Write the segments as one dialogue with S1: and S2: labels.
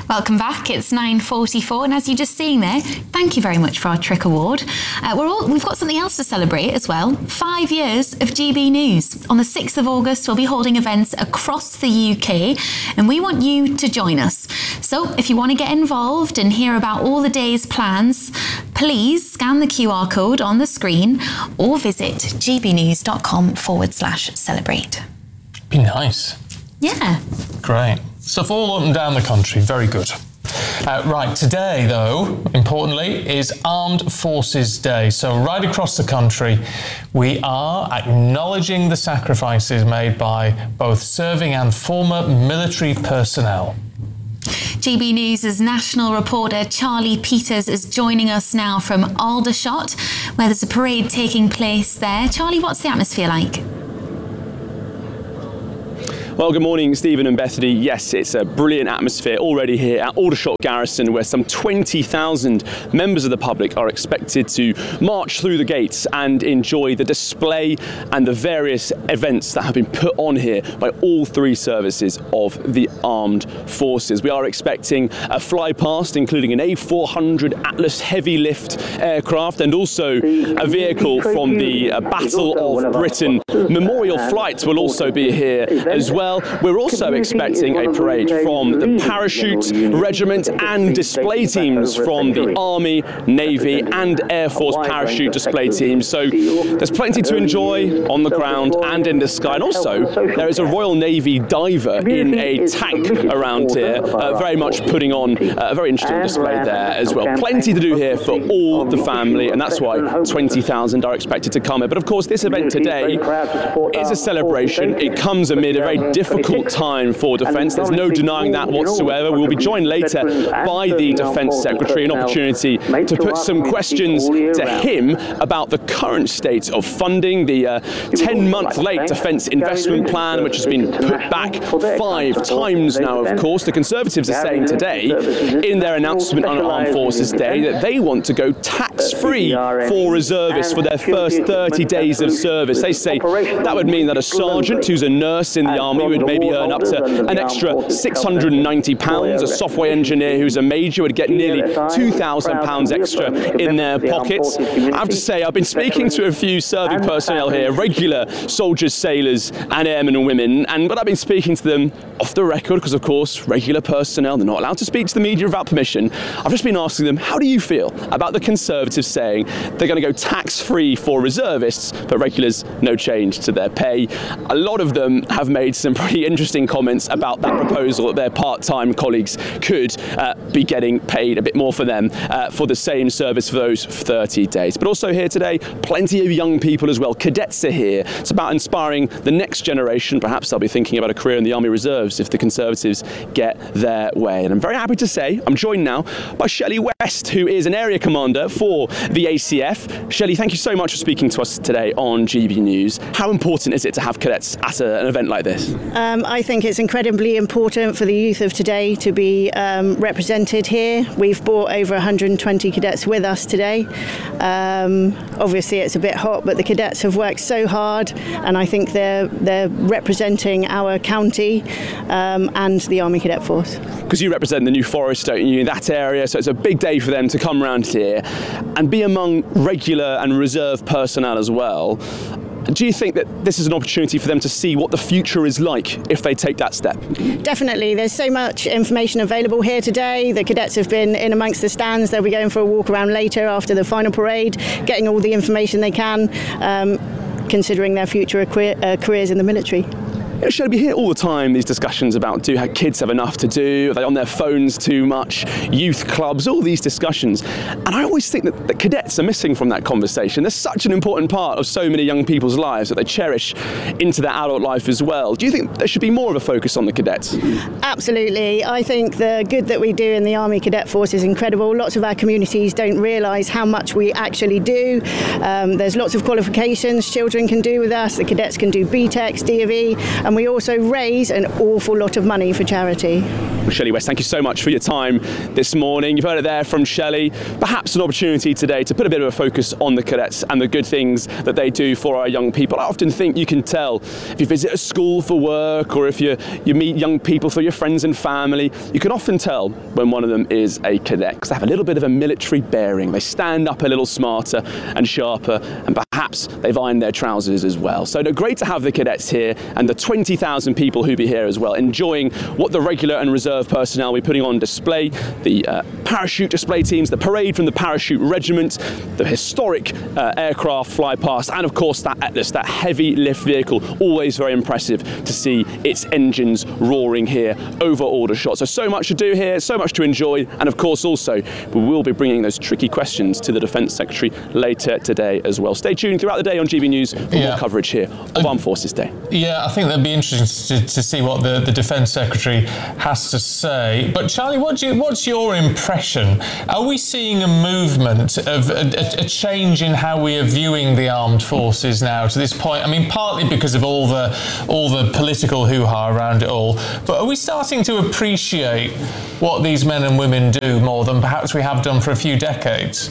S1: Welcome back. It's 9:44, and as you just seen there, thank you very much for our Trick Award. We've got something else to celebrate as well. 5 years of GB News. On the 6th of August, we'll be holding events across the UK, and we want you to join us. So if you want to get involved and hear about all the day's plans, please scan the QR code on the screen or visit gbnews.com/celebrate.
S2: Be nice.
S1: Yeah.
S2: Great. Stuff all up and down the country. Very good. Right, today, though, importantly, is Armed Forces Day. So right across the country, we are acknowledging the sacrifices made by both serving and former military personnel.
S1: GB News' national reporter Charlie Peters is joining us now from Aldershot, where there's a parade taking place there. Charlie, what's the atmosphere like?
S3: Well, good morning, Stephen and Bethany. Yes, it's a brilliant atmosphere already here at Aldershot Garrison, where some 20,000 members of the public are expected to march through the gates and enjoy the display and the various events that have been put on here by all three services of the armed forces. We are expecting a fly past, including an A400 Atlas heavy lift aircraft and also a vehicle from the Battle of Britain memorial flight will also be here as well. We're also expecting a parade from the Parachute Regiment and display teams from the Army, Navy and Air Force parachute display teams. So there's plenty to enjoy on the ground and in the sky. And also there is a Royal Navy diver in a tank around here, very much putting on a very interesting display there as well. Plenty to do here for all the family, and that's why 20,000 are expected to come here. But of course, this event today is a celebration. It comes amid a very difficult time for defence. There's no denying that whatsoever. We'll be joined later by the Defence Secretary, an opportunity to put some questions to him about the current state of funding, the 10-month late Defence Investment Plan, which has been put back 5 times now, of course. The Conservatives are saying today, in their announcement on Armed Forces Day, that they want to go tax-free for reservists for their first 30 days of service. They say that would mean that a sergeant who's a nurse in the Army would maybe earn up to an extra £690. A software engineer who's a major would get nearly £2,000 extra in their pockets. I have to say, I've been speaking to a few serving personnel here, regular soldiers, sailors and airmen and women, and when I've been speaking to them off the record, because of course regular personnel, they're not allowed to speak to the media without permission, I've just been asking them, how do you feel about the Conservatives saying they're going to go tax-free for reservists, but regulars no change to their pay? A lot of them have made some pretty interesting comments about that proposal, that their part-time colleagues could be getting paid a bit more for them for the same service for those 30 days. But also here today, plenty of young people as well. Cadets are here. It's about inspiring the next generation. Perhaps they'll be thinking about a career in the Army Reserves if the Conservatives get their way. And I'm very happy to say I'm joined now by Shelley West, who is an area commander for the ACF. Shelley, thank you so much for speaking to us today on GB News. How important is it to have cadets at an event like this?
S4: I think it's incredibly important for the youth of today to be represented here. We've brought over 120 cadets with us today. Obviously it's a bit hot, but the cadets have worked so hard, and I think they're representing our county and the Army Cadet Force.
S3: Because you represent the New Forest, don't you, in that area, so it's a big day for them to come around here and be among regular and reserve personnel as well. Do you think that this is an opportunity for them to see what the future is like if they take that step?
S4: Definitely. There's so much information available here today. The cadets have been in amongst the stands. They'll be going for a walk around later after the final parade, getting all the information they can, considering their future careers in the military.
S3: Shall we hear all the time these discussions about do kids have enough to do? Are they on their phones too much? Youth clubs, all these discussions. And I always think that the cadets are missing from that conversation. They're such an important part of so many young people's lives that they cherish into their adult life as well. Do you think there should be more of a focus on the cadets?
S4: Absolutely. I think the good that we do in the Army Cadet Force is incredible. Lots of our communities don't realise how much we actually do. There's lots of qualifications children can do with us. The cadets can do BTECs, DofE, and we also raise an awful lot of money for charity.
S3: Well, Shelley West, thank you so much for your time this morning. You've heard it there from Shelley. Perhaps an opportunity today to put a bit of a focus on the cadets and the good things that they do for our young people. I often think you can tell if you visit a school for work or if you meet young people for your friends and family, you can often tell when one of them is a cadet because they have a little bit of a military bearing. They stand up a little smarter and sharper, and perhaps they've ironed their trousers as well. So great to have the cadets here and the 20,000 people who be here as well, enjoying what the regular and reserve personnel will be putting on display, the parachute display teams, the parade from the parachute regiment, the historic aircraft fly past, and of course that Atlas, that heavy lift vehicle, always very impressive to see its engines roaring here over Aldershot. So much to do here, so much to enjoy, and of course also we will be bringing those tricky questions to the Defence Secretary later today as well. Stay tuned throughout the day on GB News for more coverage here of Armed Forces Day. Yeah,
S2: I think that'd be interesting to see what the Defence Secretary has to say. But Charlie, what's your impression? Are we seeing a movement of a change in how we are viewing the armed forces now to this point? I mean, partly because of all the political hoo-ha around it all, but are we starting to appreciate what these men and women do more than perhaps we have done for a few decades?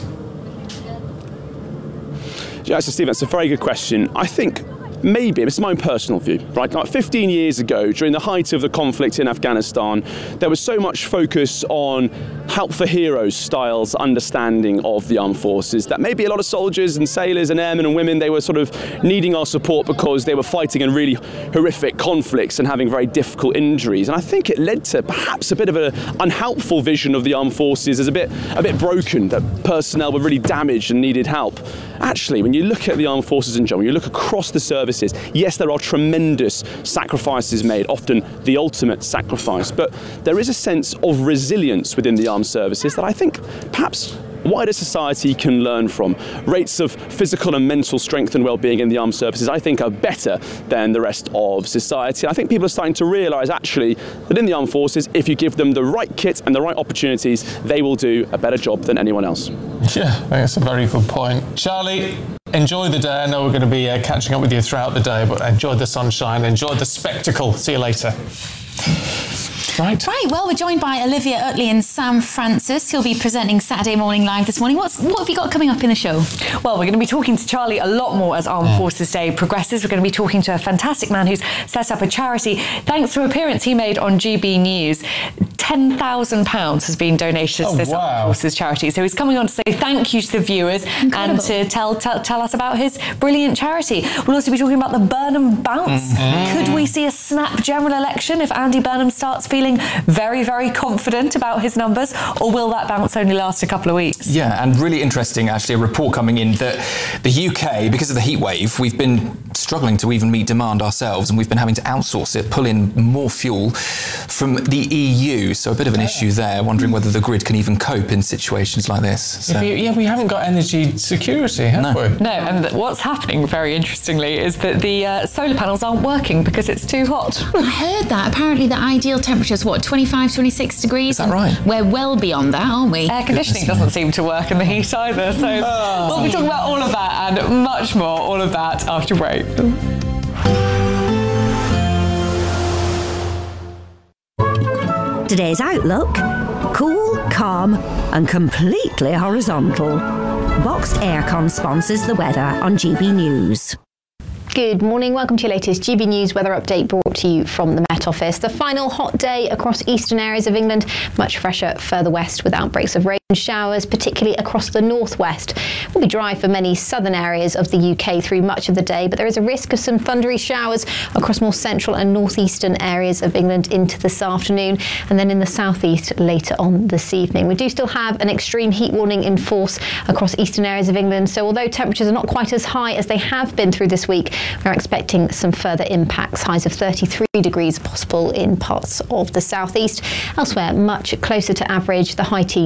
S3: Yeah, so Steve, that's a very good question. I think maybe, this is my own personal view, right? Like 15 years ago, during the height of the conflict in Afghanistan, there was so much focus on help for heroes styles understanding of the armed forces that maybe a lot of soldiers and sailors and airmen and women, they were sort of needing our support because they were fighting in really horrific conflicts and having very difficult injuries. And I think it led to perhaps a bit of an unhelpful vision of the armed forces as a bit broken, that personnel were really damaged and needed help. Actually, when you look at the armed forces in general, when you look across the services, yes, there are tremendous sacrifices made, often the ultimate sacrifice, but there is a sense of resilience within the armed services that I think perhaps wider society can learn from. Rates of physical and mental strength and well-being in the armed services, I think, are better than the rest of society. I think people are starting to realise, actually, that in the armed forces, if you give them the right kit and the right opportunities, they will do a better job than anyone else.
S2: Yeah, I think that's a very good point. Charlie, enjoy the day. I know we're going to be catching up with you throughout the day, but enjoy the sunshine, enjoy the spectacle. See you later. Right,
S1: well, we're joined by Olivia Utley and Sam Francis. He'll be presenting Saturday Morning Live this morning. What have you got coming up in the show?
S5: Well, we're going to be talking to Charlie a lot more as Armed Forces Day progresses. We're going to be talking to a fantastic man who's set up a charity. Thanks to an appearance he made on GB News, £10,000 has been donated to this Armed Forces charity. So he's coming on to say thank you to the viewers. Incredible. And to tell us about his brilliant charity. We'll also be talking about the Burnham bounce. Could we see a snap general election if Andy Burnham starts feeling very, very confident about his numbers, or will that bounce only last a couple of weeks?
S6: Yeah, and really interesting, actually, a report coming in that the UK, because of the heat wave, we've been struggling to even meet demand ourselves, and we've been having to outsource it, pull in more fuel from the EU. So a bit of an issue there, wondering whether the grid can even cope in situations like this. So.
S2: Yeah, we haven't got energy security, have we?
S5: No, and what's happening, very interestingly, is that the solar panels aren't working because it's too hot.
S1: I heard that. Apparently the ideal temperature is, 25, 26 degrees?
S6: Is that right?
S1: We're well beyond that, aren't we?
S5: Air conditioning doesn't seem to work in the heat either, so we'll be talking about all of that and much more, all of that after break.
S7: Today's outlook: cool, calm and completely horizontal. Boxed Aircon sponsors the weather on GB News.
S8: Good morning, welcome to your latest GB News weather update brought to you from the Met Office. The final hot day across eastern areas of England, much fresher further west with outbreaks of rain and showers, particularly across the northwest. It will be dry for many southern areas of the UK through much of the day, but there is a risk of some thundery showers across more central and northeastern areas of England into this afternoon, and then in the southeast later on this evening. We do still have an extreme heat warning in force across eastern areas of England, so although temperatures are not quite as high as they have been through this week, we're expecting some further impacts. Highs of 33 degrees possible in parts of the southeast. Elsewhere, much closer to average, the high teens, low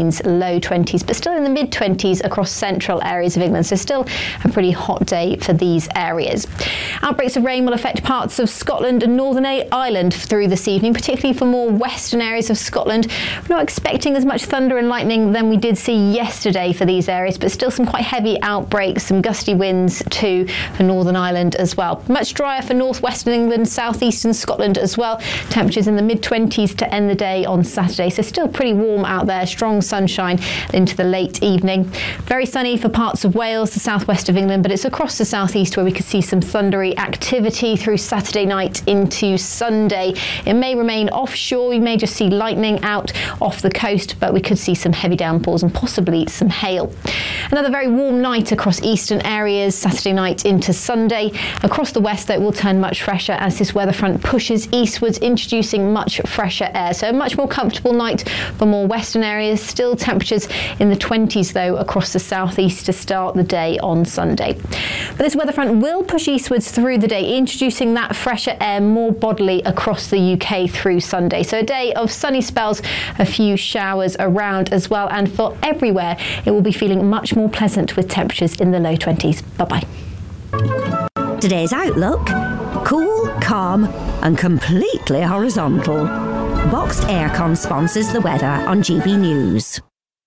S8: low 20s, but still in the mid-20s across central areas of England. So still a pretty hot day for these areas. Outbreaks of rain will affect parts of Scotland and Northern Ireland through this evening, particularly for more western areas of Scotland. We're not expecting as much thunder and lightning than we did see yesterday for these areas, but still some quite heavy outbreaks, some gusty winds too for Northern Ireland as well. Much drier for northwestern England, southeastern Scotland as well. Temperatures in the mid-20s to end the day on Saturday, so still pretty warm out there, strong sunshine into the late evening. Very sunny for parts of Wales, the southwest of England, but it's across the southeast where we could see some thundery activity through Saturday night into Sunday. It may remain offshore, we may just see lightning out off the coast, but we could see some heavy downpours and possibly some hail. Another very warm night across eastern areas, Saturday night into Sunday. Across the west, though, it will turn much fresher as this weather front pushes eastwards, introducing much fresher air. So a much more comfortable night for more western areas. Still temperatures in the 20s, though, across the southeast to start the day on Sunday. But this weather front will push eastwards through the day, introducing that fresher air more bodily across the UK through Sunday. So a day of sunny spells, a few showers around as well, and for everywhere it will be feeling much more pleasant with temperatures in the low 20s. Bye-bye.
S7: Today's outlook: cool, calm and completely horizontal. Boxed Aircon sponsors the weather on GB News.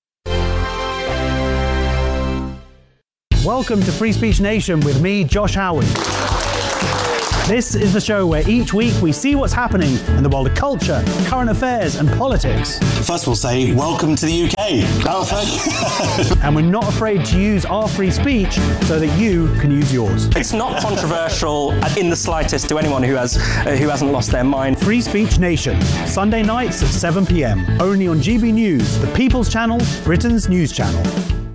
S9: Welcome to Free Speech Nation with me, Josh Howard. This is the show where each week we see what's happening in the world of culture, current affairs and politics.
S10: First we'll say, welcome to the UK.
S9: And we're not afraid to use our free speech so that you can use yours.
S11: It's not controversial in the slightest to anyone who hasn't lost their mind.
S9: Free Speech Nation, Sunday nights at 7 p.m. Only on GB News, the People's Channel, Britain's news channel.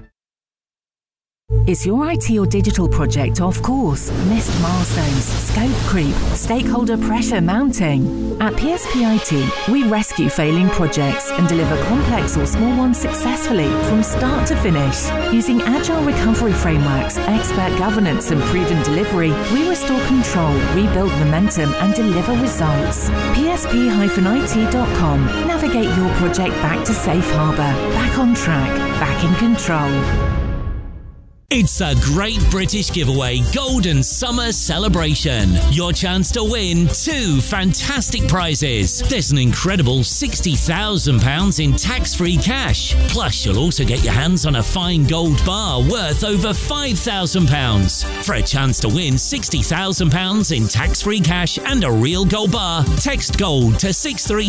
S12: Is your IT or digital project off course? Missed milestones, scope creep, stakeholder pressure mounting? At PSP IT, we rescue failing projects and deliver complex or small ones successfully from start to finish. Using agile recovery frameworks, expert governance and proven delivery, we restore control, rebuild momentum and deliver results. PSP-IT.com. Navigate your project back to safe harbour, back on track, back in control.
S13: It's a Great British Giveaway Golden Summer Celebration. Your chance to win 2 fantastic prizes. There's an incredible £60,000 in tax-free cash. Plus, you'll also get your hands on a fine gold bar worth over £5,000. For a chance to win £60,000 in tax-free cash and a real gold bar, text GOLD to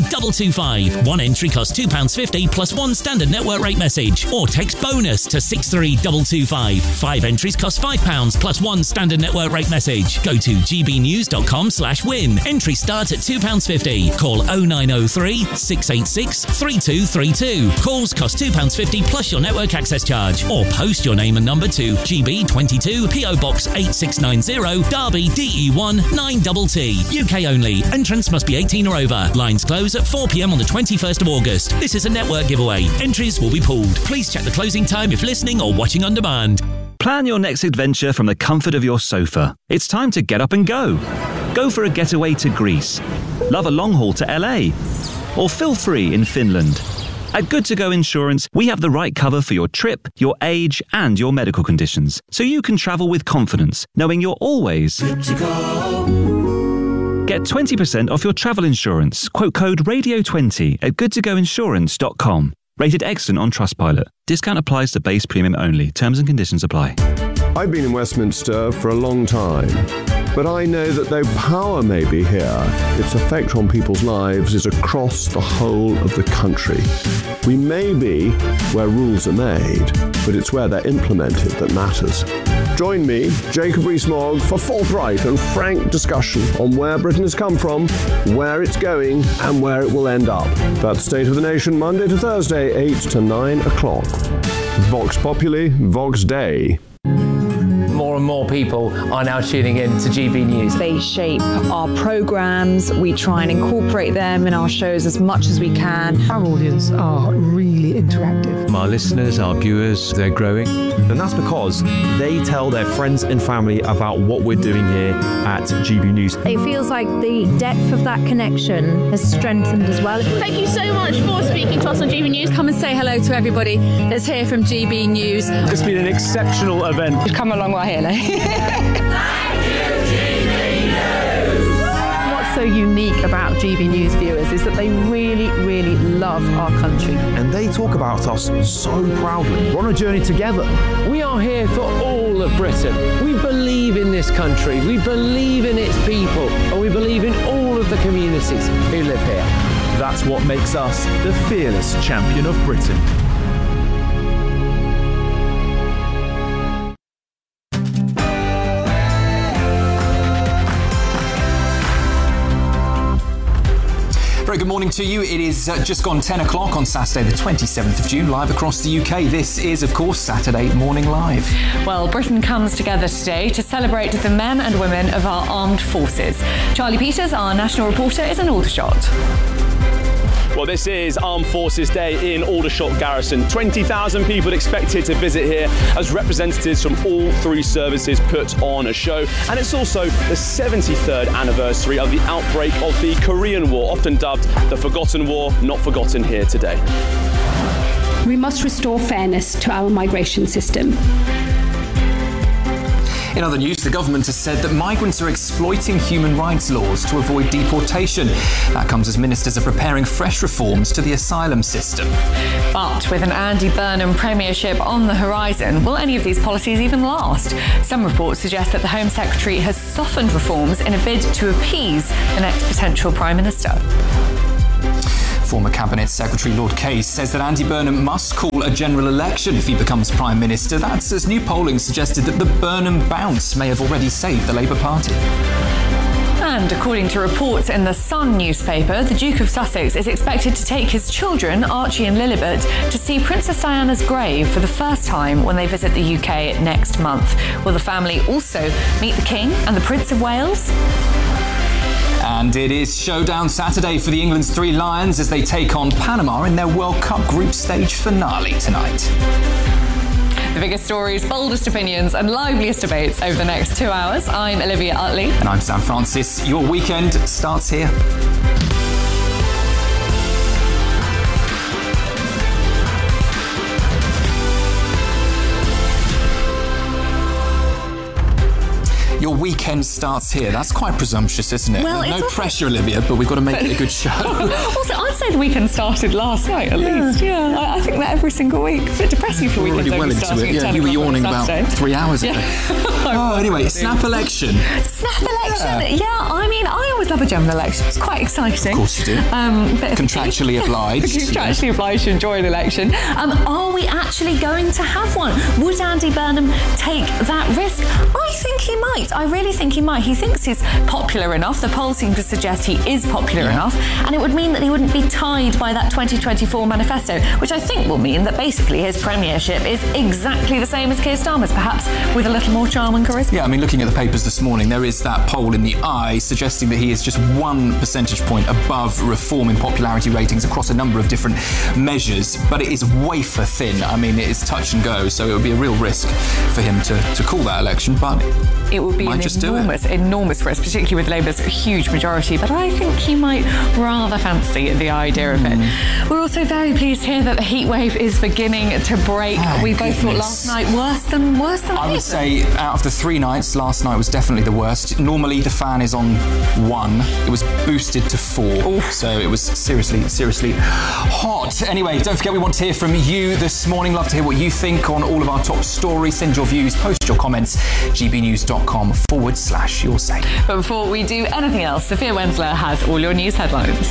S13: 63225. One entry costs £2.50 plus one standard network rate message. Or text BONUS to 63225. 5 entries cost £5 plus one standard network rate message. Go to gbnews.com/win. Entry start at £2.50. Call 0903 686 3232. Calls cost £2.50 plus your network access charge. Or post your name and number to GB22 PO Box 8690 Derby DE1 9TT. UK only. Entrance must be 18 or over. Lines close at 4 p.m. on the 21st of August. This is a network giveaway. Entries will be pulled. Please check the closing time if listening or watching on demand.
S14: Plan your next adventure from the comfort of your sofa. It's time to get up and go. Go for a getaway to Greece. Love a long haul to LA. Or feel free in Finland. At Good To Go Insurance, we have the right cover for your trip, your age, and your medical conditions, so you can travel with confidence, knowing you're always good to go. Get 20% off your travel insurance. Quote code RADIO20 at goodtogoinsurance.com. Rated excellent on Trustpilot. Discount applies to base premium only. Terms and conditions apply.
S15: I've been in Westminster for a long time, but I know that though power may be here, its effect on people's lives is across the whole of the country. We may be where rules are made, but it's where they're implemented that matters. Join me, Jacob Rees-Mogg, for forthright and frank discussion on where Britain has come from, where it's going, and where it will end up. That's State of the Nation, Monday to Thursday, 8 to 9 o'clock. Vox Populi, Vox Dei.
S16: More and more people are now tuning in to GB News.
S17: They shape our programmes. We try and incorporate them in our shows as much as we can.
S18: Our audience are really interactive.
S19: Our listeners, our viewers, they're growing.
S20: And that's because they tell their friends and family about what we're doing here at GB News.
S21: It feels like the depth of that connection has strengthened as well.
S22: Thank you so much for speaking to us on GB News.
S23: Come and say hello to everybody that's here from GB News.
S9: It's been an exceptional event.
S23: You've come a long way here,
S17: What's so unique about GB News viewers is that they really, really love our country.
S20: And they talk about us so proudly. We're on a journey together.
S16: We are here for all of Britain. We believe in this country, we believe in its people, and we believe in all of the communities who live here.
S20: That's what makes us the fearless champion of Britain.
S6: Very good morning to you. It is just gone 10 o'clock on Saturday the 27th of June, live across the UK. This is, of course, Saturday Morning Live.
S5: Well, Britain comes together today to celebrate the men and women of our armed forces. Charlie Peters, our national reporter, is in Aldershot.
S3: Well, this is Armed Forces Day in Aldershot Garrison. 20,000 people expected to visit here as representatives from all three services put on a show. And it's also the 73rd anniversary of the outbreak of the Korean War, often dubbed the Forgotten War, not forgotten here today.
S24: We must restore fairness to our migration system.
S6: In other news, the government has said that migrants are exploiting human rights laws to avoid deportation. That comes as ministers are preparing fresh reforms to the asylum system.
S5: But with an Andy Burnham premiership on the horizon, will any of these policies even last? Some reports suggest that the Home Secretary has softened reforms in a bid to appease the next potential Prime Minister.
S6: Former Cabinet Secretary Lord Case says that Andy Burnham must call a general election if he becomes Prime Minister. That's as new polling suggested that the Burnham bounce may have already saved the Labour Party.
S5: And according to reports in the Sun newspaper, the Duke of Sussex is expected to take his children, Archie and Lilibet, to see Princess Diana's grave for the first time when they visit the UK next month. Will the family also meet the King and the Prince of Wales?
S6: And it is showdown Saturday for the England's Three Lions as they take on Panama in their World Cup group stage finale tonight.
S5: The biggest stories, boldest opinions and liveliest debates over the next 2 hours. I'm Olivia Utley.
S6: And I'm Sam Francis. Your weekend starts here. Your weekend starts here. That's quite presumptuous, isn't it?
S5: Well,
S6: no pressure, Olivia, but we've got to make it a good show.
S5: Also, I'd say the weekend started last night, at least. Yeah, I think that every single week. A bit depressing for weekends.
S6: Already well into it. Yeah, you were yawning about 3 hours ago. Anyway, snap election.
S5: Snap election. Yeah, I mean, I always love a general election. It's quite exciting.
S6: Of course you do. Contractually obliged.
S5: Contractually obliged to enjoy an election. Are we actually going to have one? Would Andy Burnham take that risk? I think he might. I really think he might. He thinks he's popular enough. The polls seem to suggest he is popular enough. And it would mean that he wouldn't be tied by that 2024 manifesto, which I think will mean that basically his premiership is exactly the same as Keir Starmer's, perhaps with a little more charm and charisma.
S6: Yeah, I mean, looking at the papers this morning, there is that poll in the Eye suggesting that he is just 1 percentage point above Reform in popularity ratings across a number of different measures, but it is wafer thin. I mean, it is touch and go, so it would be a real risk for him to call that election, but
S5: it would be an enormous risk, particularly with Labour's huge majority, but I think he might rather fancy the idea of it. We're also very pleased here that the heatwave is beginning to break. We both thought last night worse than
S6: I would say out of the 3 nights, last night was definitely the worst. Normally the fan is on 1. It was boosted to 4. So it was seriously hot. Anyway, don't forget we want to hear from you this morning. Love to hear what you think on all of our top stories. Send your views, post your comments, gbnews.com/your say.
S5: But before we do anything else, Sophia Wensler has all your news headlines.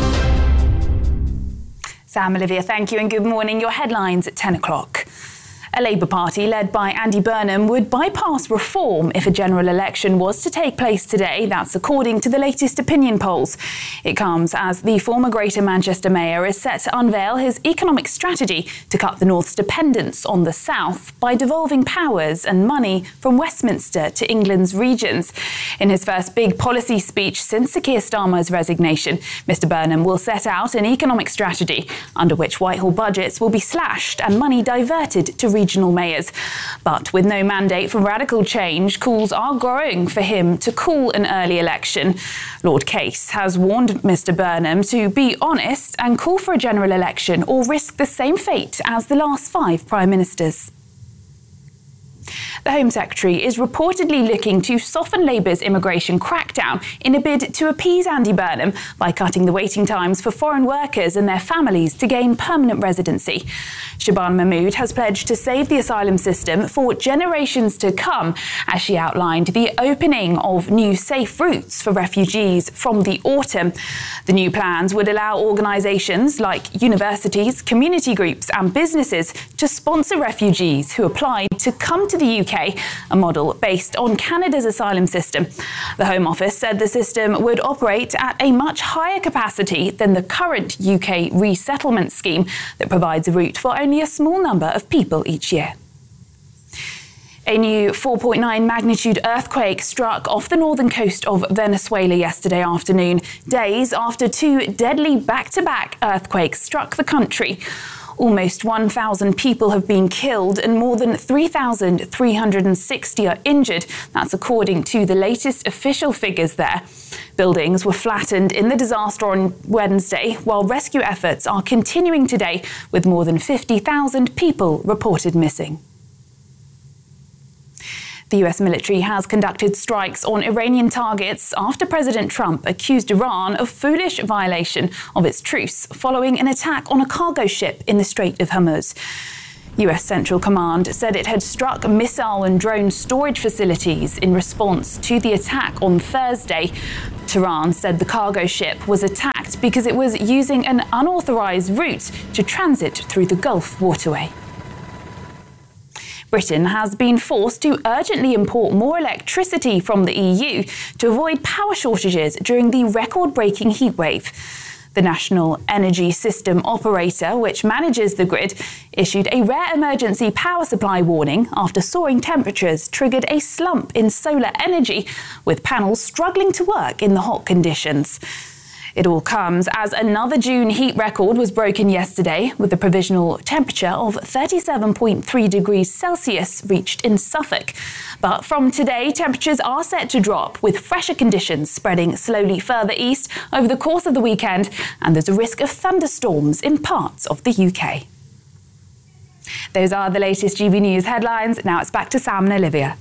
S25: Sam, Olivia, thank you and good morning. Your headlines at 10 o'clock.
S1: A Labour Party led by Andy Burnham would bypass reform if a general election was to take place today. That's according to the latest opinion polls. It comes as the former Greater Manchester Mayor is set to unveil his economic strategy to cut the North's dependence on the South by devolving powers and money from Westminster to England's regions. In his first big policy speech since Sir Keir Starmer's resignation, Mr Burnham will set out an economic strategy under which Whitehall budgets will be slashed and money diverted to regional mayors. But with no mandate for radical change, calls are growing for him to call an early election. Lord Case has warned Mr Burnham to be honest and call for a general election or risk the same fate as the last 5 prime ministers. The Home Secretary is reportedly looking to soften Labour's immigration crackdown in a bid to appease Andy Burnham by cutting the waiting times for foreign workers and their families to gain permanent residency. Shabana Mahmood has pledged to save the asylum system for generations to come, as she outlined the opening of new safe routes for refugees from the autumn. The new plans would allow organisations like universities, community groups and businesses to sponsor refugees who applied to come to the UK, a model based on Canada's asylum system. The Home Office said the system would operate at a much higher capacity than the current UK resettlement scheme that provides a route for only a small number of people each year. A new 4.9 magnitude earthquake struck off the northern coast of Venezuela yesterday afternoon, days after 2 deadly back-to-back earthquakes struck the country. Almost 1,000 people have been killed and more than 3,360 are injured. That's according to the latest official figures there. Buildings were flattened in the disaster on Wednesday, while rescue efforts are continuing today, with more than 50,000 people reported missing. The US military has conducted strikes on Iranian targets after President Trump accused Iran of foolish violation of its truce following an attack on a cargo ship in the Strait of Hormuz. US Central Command said it had struck missile and drone storage facilities in response to the attack on Thursday. Tehran said the cargo ship was attacked because it was using an unauthorized route to transit through the Gulf waterway. Britain has been forced to urgently import more electricity from the EU to avoid power shortages during the record-breaking heatwave. The National Energy System Operator, which manages the grid, issued a rare emergency power supply warning after soaring temperatures triggered a slump in solar energy, with panels struggling to work in the hot conditions. It all comes as another June heat record was broken yesterday, with a provisional temperature of 37.3 degrees Celsius reached in Suffolk. But from today, temperatures are set to drop, with fresher conditions spreading slowly further east over the course of the weekend, and there's a risk of thunderstorms in parts of the UK. Those are the latest GB News headlines. Now it's back to Sam and Olivia.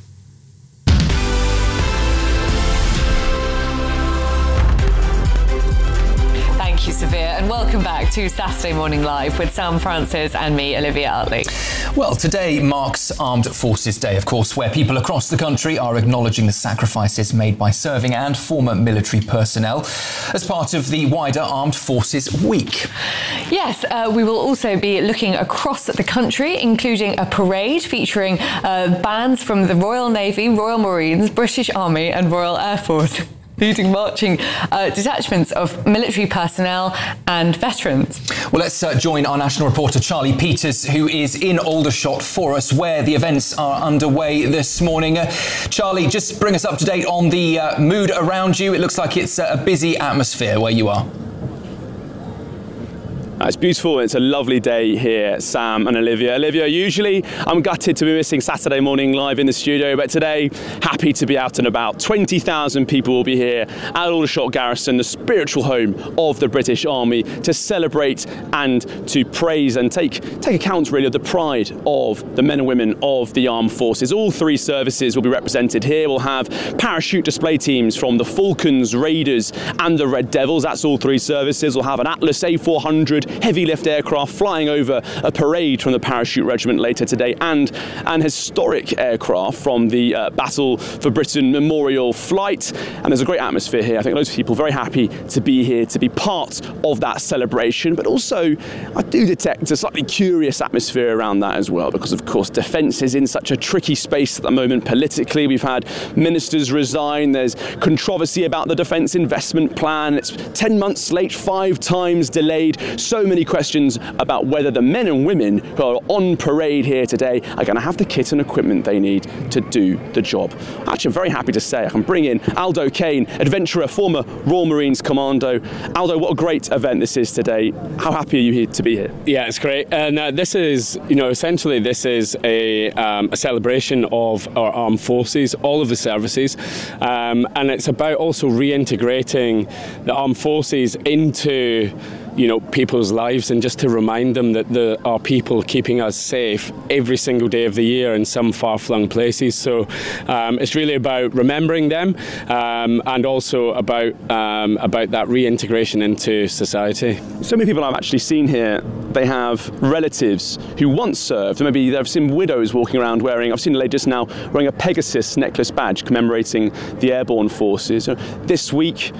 S1: Thank you, Severe, and welcome back to Saturday Morning Live with Sam Francis and me, Olivia Utley.
S6: Well, today marks Armed Forces Day, of course, where people across the country are acknowledging the sacrifices made by serving and former military personnel as part of the wider Armed Forces Week.
S5: Yes, we will also be looking across the country, including a parade featuring bands from the Royal Navy, Royal Marines, British Army and Royal Air Force, leading marching detachments of military personnel and veterans.
S6: Well, let's join our national reporter Charlie Peters, who is in Aldershot for us, where the events are underway this morning. Charlie, just bring us up to date on the mood around you. It looks like it's a busy atmosphere where you are.
S3: It's beautiful. It's a lovely day here, Sam and Olivia. Olivia, usually I'm gutted to be missing Saturday Morning Live in the studio, but today, happy to be out and about. 20,000 people will be here at Aldershot Garrison, the spiritual home of the British Army, to celebrate and to praise and take account really of the pride of the men and women of the armed forces. All 3 services will be represented here. We'll have parachute display teams from the Falcons, Raiders and the Red Devils. That's all 3 services. We'll have an Atlas A400 heavy lift aircraft flying over a parade from the Parachute Regiment later today, and an historic aircraft from the Battle for Britain Memorial Flight. And there's a great atmosphere here. I think loads of people very happy to be here, to be part of that celebration, but also I do detect a slightly curious atmosphere around that as well, because of course defence is in such a tricky space at the moment politically. We've had ministers resign, there's controversy about the defence investment plan, it's 10 months late, 5 times delayed, so many questions about whether the men and women who are on parade here today are going to have the kit and equipment they need to do the job. Actually, I'm very happy to say I can bring in Aldo Kane, adventurer, former Royal Marines Commando. Aldo, what a great event this is today. How happy are you here to be here?
S2: Yeah, it's great. And this is, essentially this is a celebration of our armed forces, all of the services, and it's about also reintegrating the armed forces into people's lives, and just to remind them that there are people keeping us safe every single day of the year in some far-flung places. So it's really about remembering them, and also about that reintegration into society.
S3: So many people I've actually seen here, they have relatives who once served. Maybe they've seen widows walking around wearing, I've seen a lady just now wearing a Pegasus necklace badge commemorating the airborne forces. This week,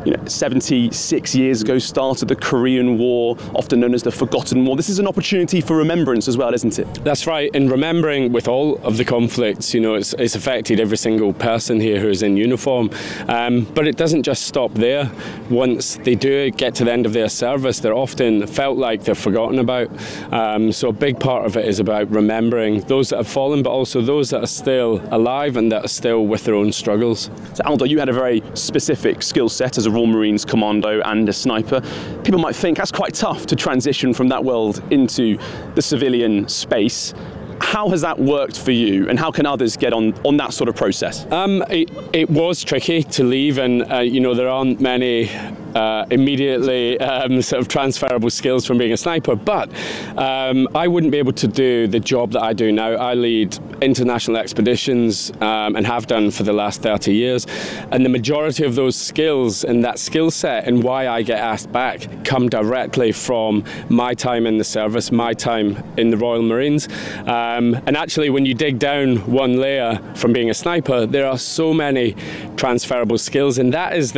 S3: 76 years ago, started the Korean War, often known as the Forgotten War. This is an opportunity for remembrance as well, isn't it?
S2: That's right. And remembering with all of the conflicts, it's affected every single person here who is in uniform. But it doesn't just stop there. Once they do get to the end of their service, they're often felt like they're forgotten about. So a big part of it is about remembering those that have fallen, but also those that are still alive and that are still with their own struggles.
S3: So Aldo, you had a very specific skill set as a Royal Marines Commando and a sniper. People might think that's quite tough to transition from that world into the civilian space. How has that worked for you, and how can others get on that sort of process?
S2: It was tricky to leave, and there aren't many immediately sort of transferable skills from being a sniper, but I wouldn't be able to do the job that I do now. I lead international expeditions and have done for the last 30 years, and the majority of those skills and that skill set and why I get asked back come directly from my time in the service, my time in the Royal Marines. And actually, when you dig down one layer from being a sniper, there are so many transferable skills, and that is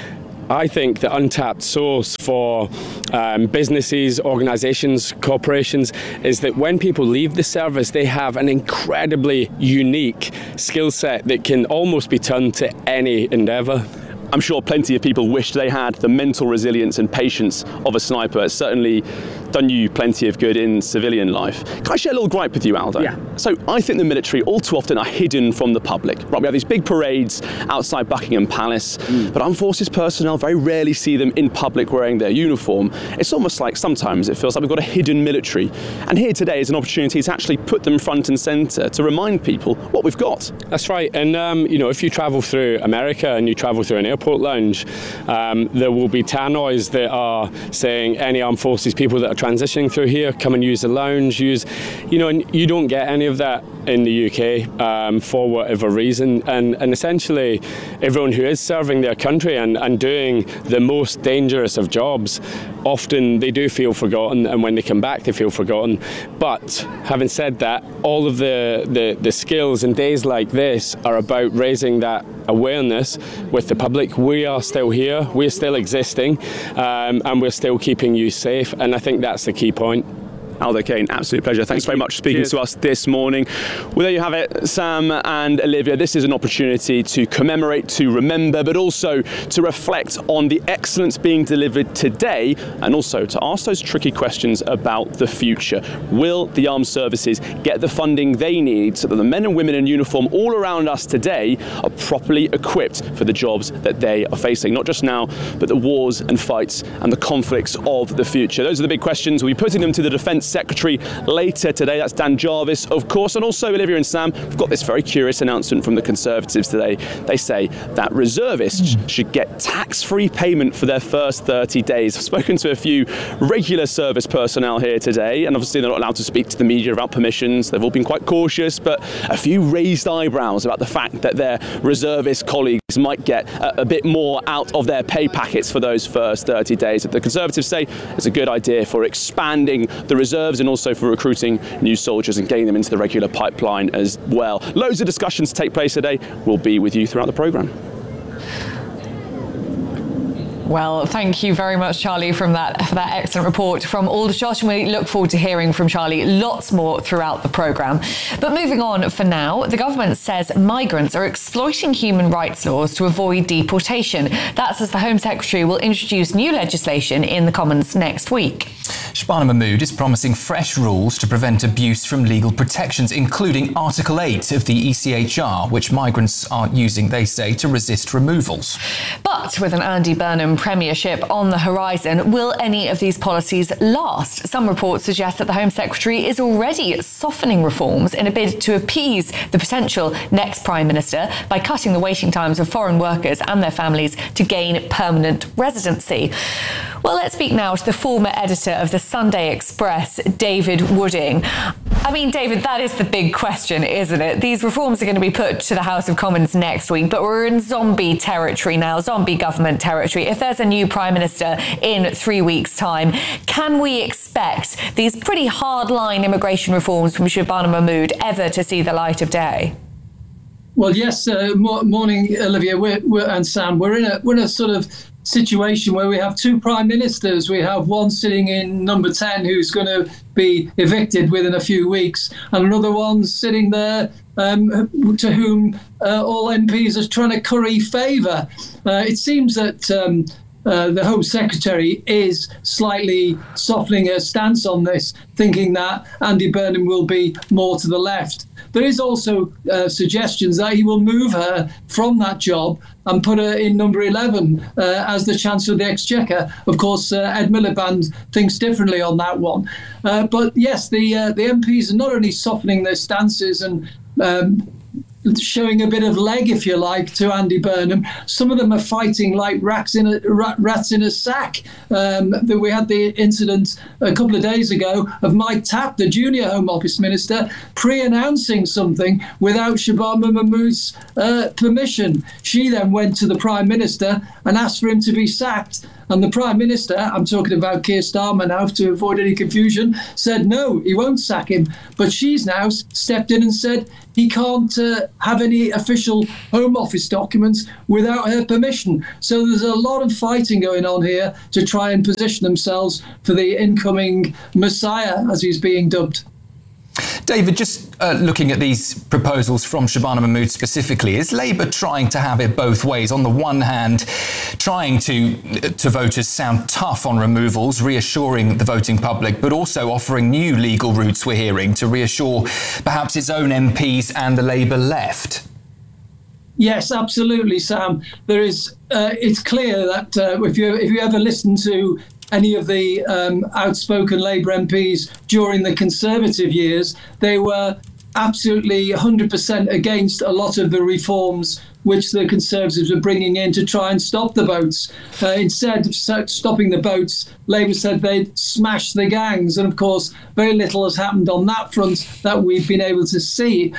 S2: I think the untapped source for businesses, organisations, corporations, is that when people leave the service, they have an incredibly unique skill set that can almost be turned to any endeavour.
S3: I'm sure plenty of people wish they had the mental resilience and patience of a sniper. It's certainly done you plenty of good in civilian life. Can I share a little gripe with you, Aldo?
S9: Yeah.
S3: So I think the military all too often are hidden from the public. Right, we have these big parades outside Buckingham Palace, but armed forces personnel very rarely see them in public wearing their uniform. It's almost like sometimes it feels like we've got a hidden military. And here today is an opportunity to actually put them front and centre, to remind people what we've got.
S2: That's right. And, if you travel through America and you travel through an airport lounge, there will be tannoys that are saying any armed forces people that are transitioning through here, come and use the lounge, and you don't get any of that in the UK for whatever reason. And essentially, everyone who is serving their country and doing the most dangerous of jobs, often they do feel forgotten, and when they come back, they feel forgotten. But having said that, all of the skills and days like this are about raising that awareness with the public. We are still here, we're still existing, and we're still keeping you safe, and I think that's the key point.
S3: Aldo Kane, absolute pleasure. Thanks very much for speaking to us this morning. Well, there you have it, Sam and Olivia. This is an opportunity to commemorate, to remember, but also to reflect on the excellence being delivered today, and also to ask those tricky questions about the future. Will the armed services get the funding they need so that the men and women in uniform all around us today are properly equipped for the jobs that they are facing? Not just now, but the wars and fights and the conflicts of the future. Those are the big questions. We'll be putting them to the Defence Secretary later today. That's Dan Jarvis, of course, and also Olivia and Sam. We've got this very curious announcement from the Conservatives today. They say that reservists should get tax-free payment for their first 30 days. I've spoken to a few regular service personnel here today, and obviously they're not allowed to speak to the media about permissions. They've all been quite cautious, but a few raised eyebrows about the fact that their reservist colleagues might get a bit more out of their pay packets for those first 30 days. The Conservatives say it's a good idea for expanding the reserves and also for recruiting new soldiers and getting them into the regular pipeline as well. Loads of discussions take place today. We'll be with you throughout the programme.
S5: Well, thank you very much, Charlie, for that excellent report from Aldershot, and we look forward to hearing from Charlie lots more throughout the programme. But moving on for now, the government says migrants are exploiting human rights laws to avoid deportation. That's as the Home Secretary will introduce new legislation in the Commons next week.
S6: Shabana Mahmood is promising fresh rules to prevent abuse from legal protections, including Article 8 of the ECHR, which migrants are using, they say, to resist removals.
S5: But with an Andy Burnham premiership on the horizon, will any of these policies last? Some reports suggest that the Home Secretary is already softening reforms in a bid to appease the potential next Prime Minister by cutting the waiting times of foreign workers and their families to gain permanent residency. Well, let's speak now to the former editor of the Sunday Express, David Wooding. I mean, David, that is the big question, isn't it? These reforms are going to be put to the House of Commons next week, but we're in zombie territory now, zombie government territory. If there's a new Prime Minister in 3 weeks' time, can we expect these pretty hard-line immigration reforms from Shabana Mahmood ever to see the light of day?
S4: Well, yes. Morning, Olivia and Sam. We're in a sort of situation where we have two prime ministers. We have one sitting in number 10 who's going to be evicted within a few weeks, and another one sitting there to whom all MPs are trying to curry favour. It seems that the Home Secretary is slightly softening her stance on this, thinking that Andy Burnham will be more to the left. There is also suggestions that he will move her from that job and put her in number 11 as the Chancellor of the Exchequer. Of course, Ed Miliband thinks differently on that one. But yes, the MPs are not only softening their stances and showing a bit of leg, if you like, to Andy Burnham. Some of them are fighting like rats in a sack. We had the incident a couple of days ago of Mike Tapp, the junior Home Office Minister, pre-announcing something without Shabana Mahmood's permission. She then went to the Prime Minister and asked for him to be sacked. And the Prime Minister, I'm talking about Keir Starmer now to avoid any confusion, said no, he won't sack him. But she's now stepped in and said he can't have any official Home Office documents without her permission. So there's a lot of fighting going on here to try and position themselves for the incoming Messiah, as he's being dubbed.
S6: David, just looking at these proposals from Shabana Mahmood specifically, is Labour trying to have it both ways? On the one hand, trying to voters sound tough on removals, reassuring the voting public, but also offering new legal routes, we're hearing, to reassure perhaps its own MPs and the Labour left?
S4: Yes, absolutely, Sam. There is. It's clear that if you ever listen to any of the outspoken Labour MPs during the Conservative years, they were absolutely 100% against a lot of the reforms which the Conservatives were bringing in to try and stop the boats. Instead of stopping the boats, Labour said they'd smash the gangs. And of course, very little has happened on that front that we've been able to see.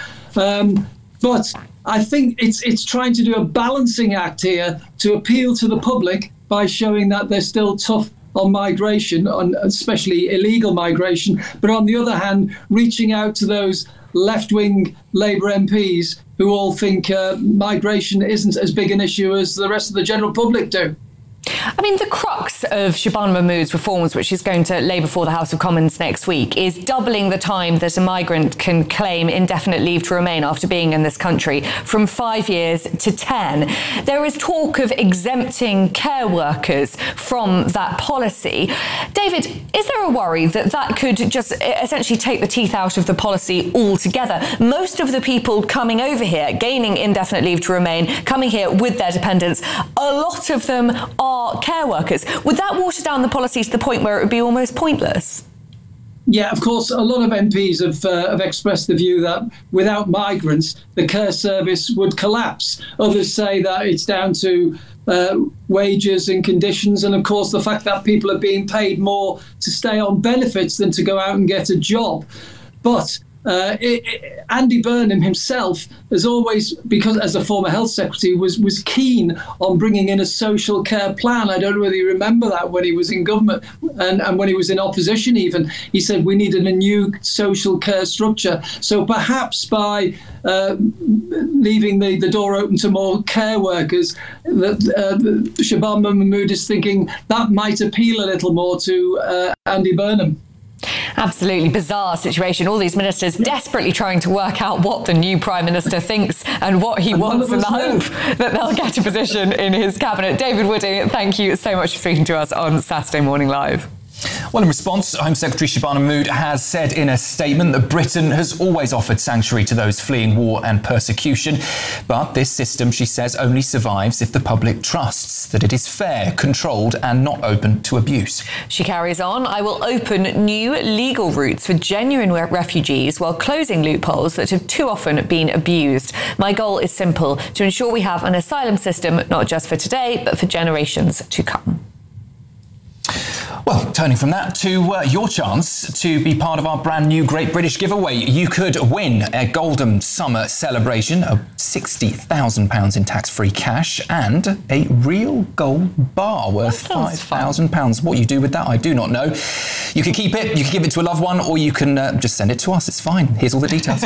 S4: But I think it's trying to do a balancing act here to appeal to the public by showing that they're still tough on migration, on especially illegal migration, but on the other hand, reaching out to those left-wing Labour MPs who all think migration isn't as big an issue as the rest of the general public do.
S5: I mean, the crux of Shabana Mahmood's reforms, which is going to lay before the House of Commons next week, is doubling the time that a migrant can claim indefinite leave to remain after being in this country from 5 years to 10. There is talk of exempting care workers from that policy. David, is there a worry that that could just essentially take the teeth out of the policy altogether? Most of the people coming over here, gaining indefinite leave to remain, coming here with their dependents, a lot of them are care workers. Would that water down the policy to the point where it would be almost pointless?
S4: Yeah, of course, a lot of MPs have expressed the view that without migrants, the care service would collapse. Others say that it's down to wages and conditions, and of course the fact that people are being paid more to stay on benefits than to go out and get a job. But Andy Burnham himself has always, because as a former health secretary, was keen on bringing in a social care plan. I don't know whether you remember that when he was in government and when he was in opposition even. He said we needed a new social care structure. So perhaps by leaving the door open to more care workers, Shabana Mahmood is thinking that might appeal a little more to Andy Burnham.
S5: Absolutely bizarre situation. All these ministers desperately trying to work out what the new Prime Minister thinks and what he wants in the hope that they'll get a position in his cabinet. David Wooding, thank you so much for speaking to us on Saturday Morning Live.
S6: Well, in response, Home Secretary Shabana Mahmood has said in a statement that Britain has always offered sanctuary to those fleeing war and persecution. But this system, she says, only survives if the public trusts that it is fair, controlled and not open to abuse.
S5: She carries on, I will open new legal routes for genuine refugees while closing loopholes that have too often been abused. My goal is simple, to ensure we have an asylum system not just for today, but for generations to come.
S6: Well, turning from that to your chance to be part of our brand new Great British Giveaway. You could win a Golden Summer celebration of £60,000 in tax-free cash and a real gold bar worth £5,000. What you do with that, I do not know. You can keep it, you can give it to a loved one, or you can just send it to us. It's fine. Here's all the details.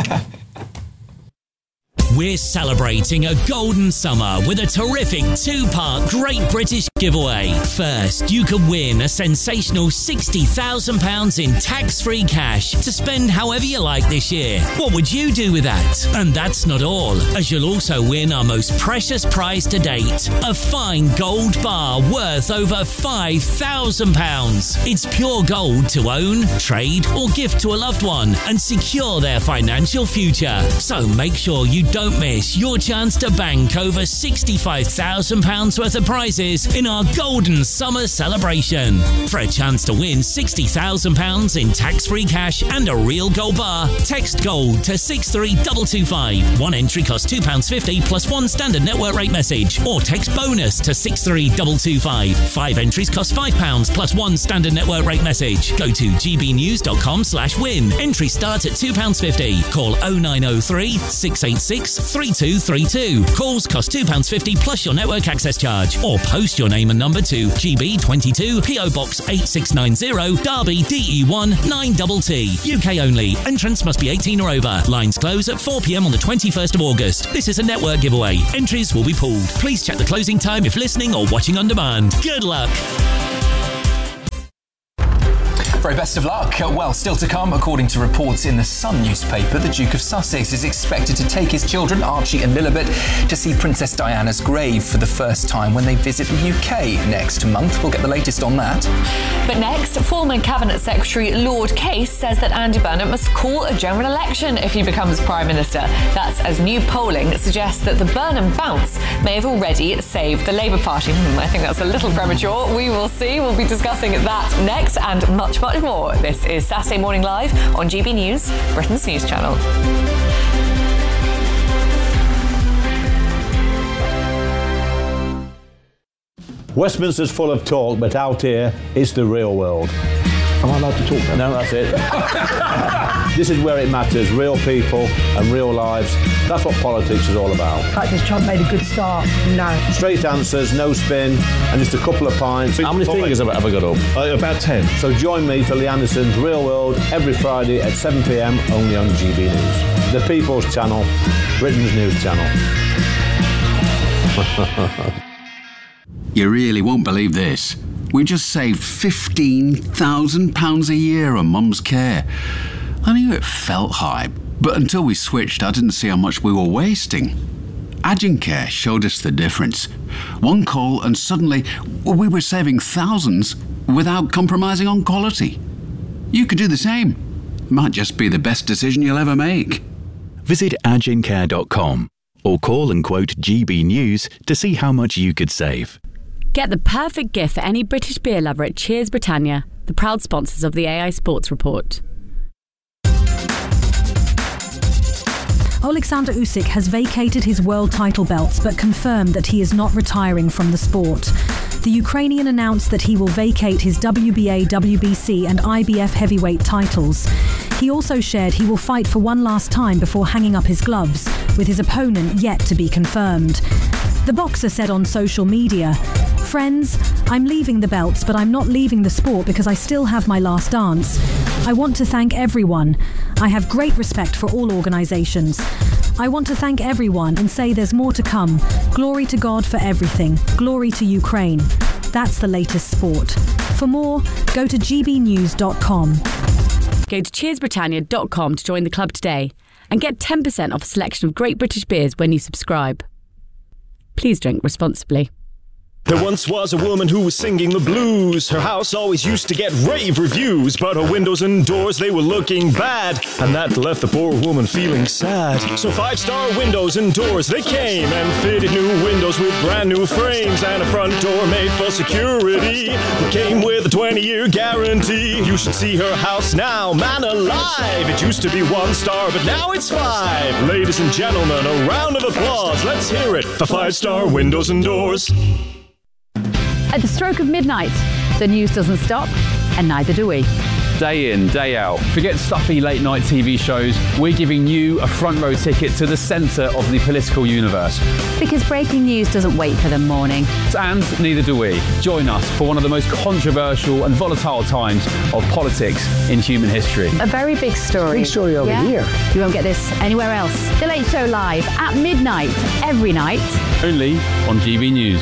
S13: We're celebrating a golden summer with a terrific two-part Great British Giveaway. First, you can win a sensational £60,000 in tax-free cash to spend however you like this year. What would you do with that? And that's not all, as you'll also win our most precious prize to date, a fine gold bar worth over £5,000. It's pure gold to own, trade or gift to a loved one and secure their financial future. So make sure you don't miss your chance to bank over £65,000 worth of prizes in our Golden Summer celebration. For a chance to win £60,000 in tax-free cash and a real gold bar, text GOLD to 63225. One entry costs £2.50 plus one standard network rate message, or text BONUS to 63225. 5 entries cost £5 plus one standard network rate message. Go to gbnews.com/win. Entries start at £2.50. Call 0903 686 3232. Calls cost £2.50 plus your network access charge, or post your name and number to GB22 PO Box 8690 Derby DE1 9TT. UK only. Entrance must be 18 or over. Lines close at 4 p.m. on the 21st of August. This is a network giveaway. Entries will be pooled. Please check the closing time if listening or watching on demand. Good luck.
S6: Very best of luck. Well, still to come, according to reports in the Sun newspaper, the Duke of Sussex is expected to take his children, Archie and Lilibet, to see Princess Diana's grave for the first time when they visit the UK next month. We'll get the latest on that.
S5: But next, former Cabinet Secretary Lord Case says that Andy Burnham must call a general election if he becomes Prime Minister. That's as new polling suggests that the Burnham bounce may have already saved the Labour Party. I think that's a little premature. We will see. We'll be discussing that next and much more. This is Saturday Morning Live on GB News, Britain's news channel.
S7: Westminster's full of talk, but out here, it's the real world. Am I allowed to talk then? No, that's it. This is where it matters, real people and real lives. That's what politics is all about.
S18: The fact is Trump made a good start. No.
S7: Straight answers, no spin, and just a couple of pints. How many fingers have I got up? About 10. So join me for Lee Anderson's Real World every Friday at 7 p.m. only on GB News. The People's Channel, Britain's news channel.
S8: You really won't believe this. We just saved £15,000 a year on Mum's care. I knew it felt high, but until we switched, I didn't see how much we were wasting. Agencare showed us the difference. One call and suddenly we were saving thousands without compromising on quality. You could do the same. Might just be the best decision you'll ever make.
S14: Visit agencare.com or call and quote GB News to see how much you could save.
S10: Get the perfect gift for any British beer lover at Cheers Britannia, the proud sponsors of the AI Sports Report.
S11: Alexander Usyk has vacated his world title belts but confirmed that he is not retiring from the sport. The Ukrainian announced that he will vacate his WBA, WBC and IBF heavyweight titles. He also shared he will fight for one last time before hanging up his gloves, with his opponent yet to be confirmed. The boxer said on social media, "Friends, I'm leaving the belts, but I'm not leaving the sport because I still have my last dance. I want to thank everyone. I have great respect for all organisations. I want to thank everyone and say there's more to come. Glory to God for everything. Glory to Ukraine." That's the latest sport. For more, go to gbnews.com.
S10: Go to cheersbritannia.com to join the club today and get 10% off a selection of great British beers when you subscribe. Please drink responsibly.
S12: There once was a woman who was singing the blues. Her house always used to get rave reviews, but her windows and doors, they were looking bad, and that left the poor woman feeling sad. So 5-star windows and doors, they came and fitted new windows with brand new frames and a front door made for security. It came with a 20-year guarantee. You should see her house now, man alive. It used to be 1 star, but now it's 5. Ladies and gentlemen, a round of applause. Let's hear it for 5-star windows and doors.
S15: At the stroke of midnight, the news doesn't stop, and neither do we.
S19: Day in, day out. Forget stuffy late night TV shows. We're giving you a front row ticket to the centre of the political universe.
S15: Because breaking news doesn't wait for the morning.
S19: And neither do we. Join us for one of the most controversial and volatile times of politics in human history.
S15: A very big story.
S21: Big story over here.
S15: You won't get this anywhere else. The Late Show live at midnight, every night.
S19: Only on GB News.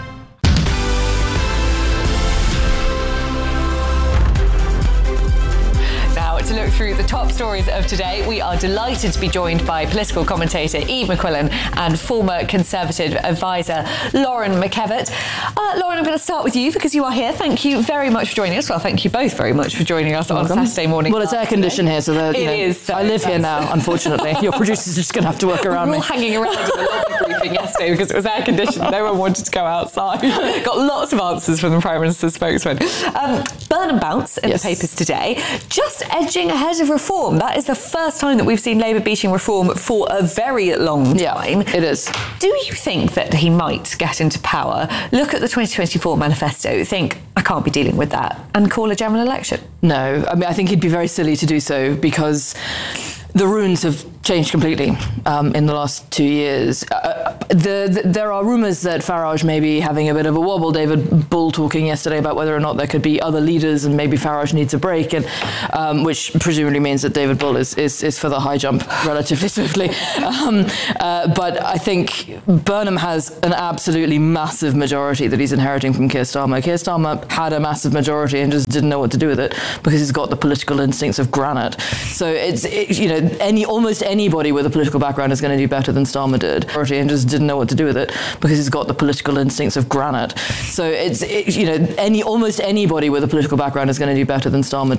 S5: To look through the top stories of today, we are delighted to be joined by political commentator Eve McQuillan and former Conservative advisor Lauren McKevitt. Lauren, I'm going to start with you because you are here. Thank you very much for joining us. Well, thank you both very much for joining us on Saturday morning.
S25: Well, it's air conditioned here, so
S5: it is. So
S25: I live here now, unfortunately. Your producer's just going to have to work around me.
S5: We were all hanging around in the lobby briefing yesterday because it was air conditioned. No one wanted to go outside. Got lots of answers from the Prime Minister's spokesman. Burnham bounce in the papers today. Just edging ahead of reform. That is the first time that we've seen Labour beating reform for a very long time.
S25: It is.
S5: Do you think that he might get into power, look at the 2024 manifesto, think, I can't be dealing with that, and call a general election?
S25: No. I mean, I think he'd be very silly to do so because the runes have changed completely in the last 2 years. There are rumours that Farage may be having a bit of a wobble. David Bull talking yesterday about whether or not there could be other leaders and maybe Farage needs a break, and which presumably means that David Bull is for the high jump relatively swiftly. But I think Burnham has an absolutely massive majority that he's inheriting from Keir Starmer. Keir Starmer had a massive majority and just didn't know what to do with it because he's got the political instincts of granite. So almost anybody with a political background is going to do better than Starmer did, and just didn't know what to do with it because he's got the political instincts of granite. So almost anybody with a political background is going to do better than Starmer